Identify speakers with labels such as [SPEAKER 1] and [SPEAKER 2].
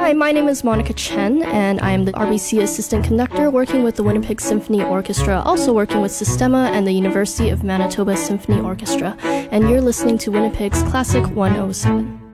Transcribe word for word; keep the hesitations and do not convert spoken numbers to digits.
[SPEAKER 1] Hi, my name is Monica Chen, and I am the R B C Assistant Conductor working with the Winnipeg Symphony Orchestra, also working with Sistema and the University of Manitoba Symphony Orchestra. And you're listening to Winnipeg's Classic one oh seven.